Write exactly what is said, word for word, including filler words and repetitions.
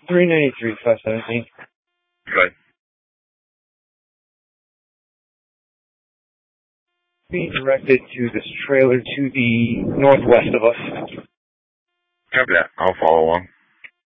three ninety-three, five seventeen. Good. Being directed to this trailer to the northwest of us. Copy that. I'll follow along.